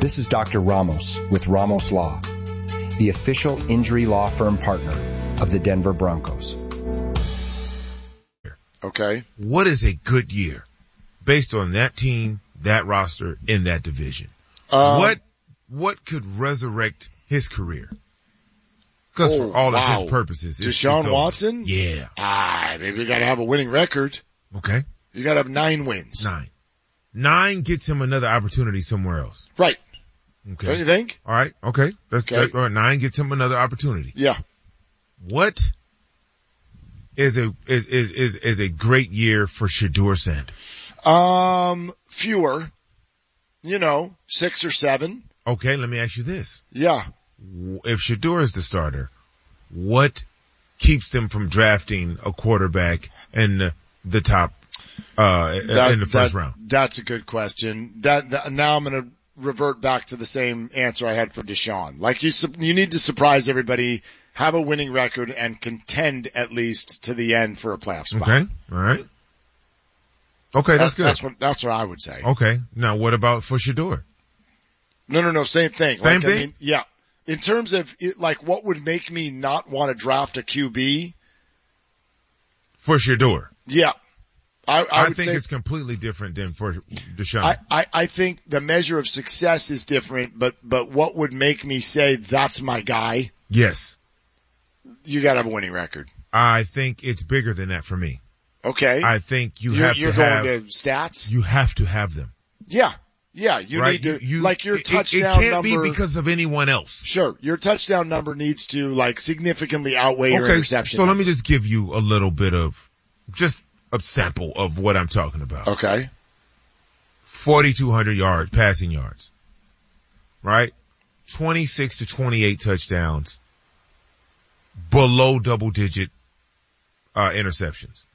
This is Dr. Ramos with Ramos Law, the official injury law firm partner of the Denver Broncos. Okay. What is a good year based on that team, that roster, in that division? What could resurrect his career? Because for all intents and purposes, Deshaun Watson? Yeah. Maybe you gotta have a winning record. Okay. You gotta have 9 wins. 9 gets him another opportunity somewhere else. Right. Okay. Don't you think? All right. Okay. All right. 9 gets him another opportunity. Yeah. What is a great year for Shedeur Sanders? Fewer. 6 or 7. Okay. Let me ask you this. Yeah. If Shedeur is the starter, what keeps them from drafting a quarterback in the top, in the first round? That's a good question. Now I'm going to revert back to the same answer I had for Deshaun. Like you need to surprise everybody, have a winning record, and contend at least to the end for a playoff spot. Okay. All right. Okay. That's good. That's what I would say. Okay. Now what about for Shedeur? No. Same thing. Same thing? I mean, yeah. In terms of what would make me not want to draft a QB? For Shedeur. Yeah. I think it's completely different than for Deshaun. I think the measure of success is different, but what would make me say that's my guy? Yes. You gotta have a winning record. I think it's bigger than that for me. Okay. I think you're going to stats? You have to have them. Yeah. Yeah, you right? need to, your touchdown number. It can't be because of anyone else. Sure. Your touchdown number needs to, significantly outweigh your interception. So let me just give you a little bit of, just a sample of what I'm talking about. Okay. 4,200 passing yards. Right? 26 to 28 touchdowns. Below double digit, interceptions.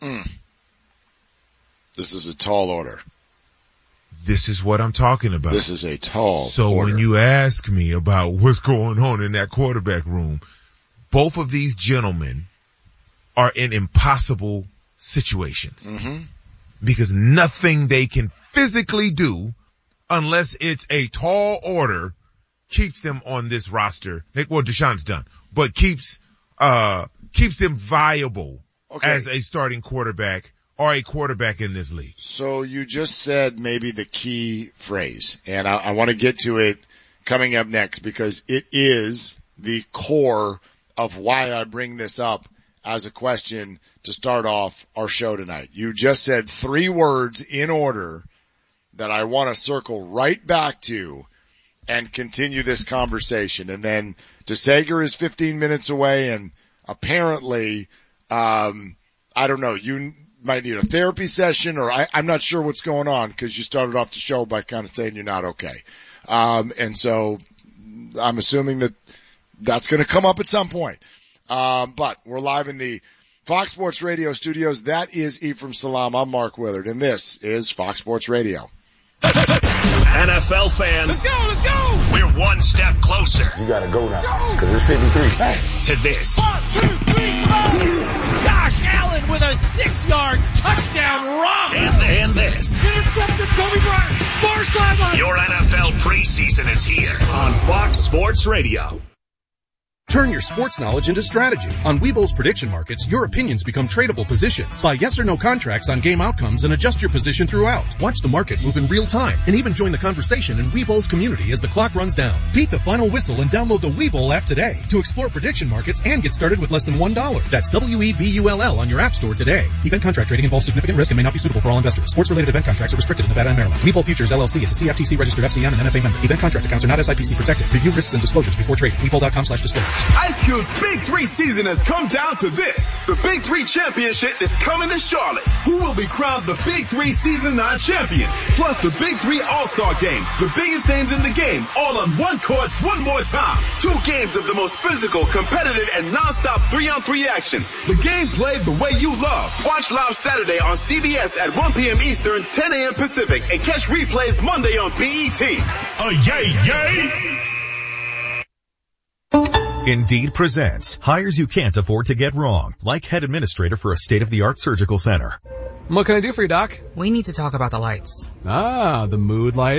This is a tall order. This is what I'm talking about. This is a tall order. So when you ask me about what's going on in that quarterback room, both of these gentlemen are in impossible situations. Mm-hmm. Because nothing they can physically do, unless it's a tall order, keeps them on this roster. Well, Deshaun's done, but keeps them viable as a starting quarterback or a quarterback in this league. So you just said maybe the key phrase, and I want to get to it coming up next because it is the core of why I bring this up as a question to start off our show tonight. You just said 3 words in order that I want to circle right back to and continue this conversation. And then DeSager is 15 minutes away, and apparently, I don't know, you might need a therapy session, or I'm not sure what's going on because you started off the show by kind of saying you're not okay. And so I'm assuming that that's going to come up at some point. But we're live in the Fox Sports Radio studios. That is Ephraim Salam. I'm Mark Willard, and this is Fox Sports Radio. NFL fans, let's go! We're one step closer. You gotta go now, because it's 53. To this. 1, 2, 3, 4. Josh Allen with a 6-yard touchdown run. And this. Intercepted Kobe Bryant. Far sideline. Your NFL preseason is here on Fox Sports Radio. Turn your sports knowledge into strategy. On Webull's prediction markets, your opinions become tradable positions. Buy yes or no contracts on game outcomes and adjust your position throughout. Watch the market move in real time and even join the conversation in Webull's community as the clock runs down. Beat the final whistle and download the Webull app today to explore prediction markets and get started with less than $1. That's WEBULL on your app store today. Event contract trading involves significant risk and may not be suitable for all investors. Sports-related event contracts are restricted in Nevada and Maryland. Webull Futures LLC is a CFTC registered FCM and NFA member. Event contract accounts are not SIPC protected. Review risks and disclosures before trading. Webull.com/disclosures. Ice Cube's Big 3 season has come down to this. The Big 3 championship is coming to Charlotte. Who will be crowned the Big 3 season 9 champion? Plus the Big 3 All-Star game. The biggest names in the game all on one court one more time. 2 games of the most physical, competitive, and non-stop 3-on-3 action. The game played the way you love. Watch live Saturday on CBS at 1 p.m. Eastern, 10 a.m. Pacific, and catch replays Monday on BET. Yay! Indeed presents hires you can't afford to get wrong, like head administrator for a state-of-the-art surgical center. What can I do for you, Doc? We need to talk about the lights. The mood light.